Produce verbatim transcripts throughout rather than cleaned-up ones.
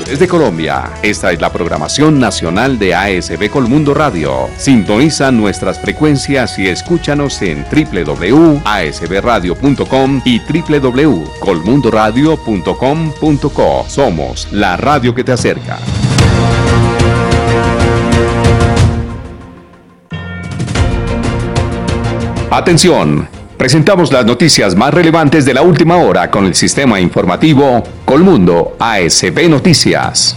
Desde Colombia, esta es la programación nacional de A S B Colmundo Radio. Sintoniza nuestras frecuencias y escúchanos en doble u doble u doble u punto a s b radio punto com y doble u doble u doble u punto colmundo radio punto com punto co. Somos la radio que te acerca. Atención, presentamos las noticias más relevantes de la última hora con el sistema informativo Colmundo A S B Noticias.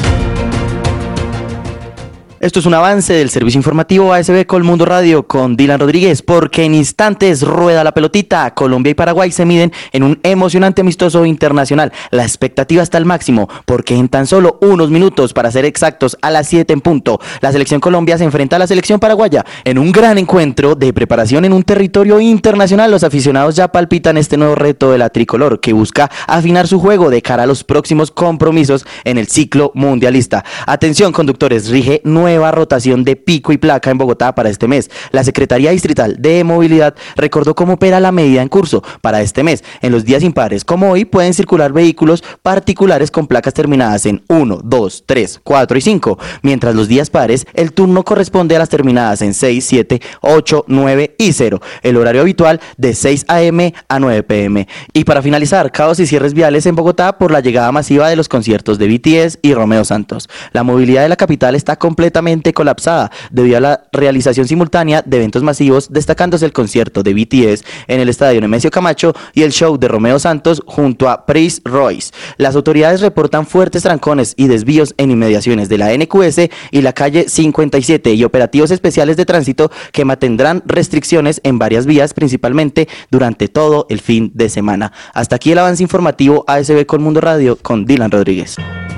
Esto es un avance del servicio informativo A S B Colmundo Radio con Dylan Rodríguez, porque en instantes rueda la pelotita. Colombia y Paraguay se miden en un emocionante amistoso internacional. La expectativa está al máximo, porque en tan solo unos minutos, para ser exactos, a las siete en punto, la selección Colombia se enfrenta a la selección paraguaya en un gran encuentro de preparación en un territorio internacional. Los aficionados ya palpitan este nuevo reto de la tricolor, que busca afinar su juego de cara a los próximos compromisos en el ciclo mundialista. Atención, conductores, rige nueva Nueva rotación de pico y placa en Bogotá para este mes. La Secretaría Distrital de Movilidad recordó cómo opera la medida en curso para este mes. En los días impares, como hoy, pueden circular vehículos particulares con placas terminadas en uno, dos, tres, cuatro y cinco, mientras los días pares, el turno corresponde a las terminadas en seis, siete, ocho, nueve y cero. El horario habitual de seis a eme a nueve pe eme. Y para finalizar, caos y cierres viales en Bogotá por la llegada masiva de los conciertos de B T S y Romeo Santos. La movilidad de la capital está completamente colapsada debido a la realización simultánea de eventos masivos, destacándose el concierto de B T S en el estadio Nemesio Camacho y el show de Romeo Santos junto a Prince Royce. Las autoridades reportan fuertes trancones y desvíos en inmediaciones de la ene cu ese y la calle cincuenta y siete y operativos especiales de tránsito que mantendrán restricciones en varias vías, principalmente durante todo el fin de semana. Hasta aquí el avance informativo A S B Colmundo Radio con Dylan Rodríguez.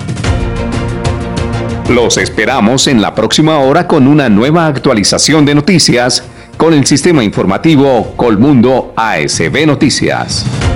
Los esperamos en la próxima hora con una nueva actualización de noticias con el sistema informativo Colmundo A S B Noticias.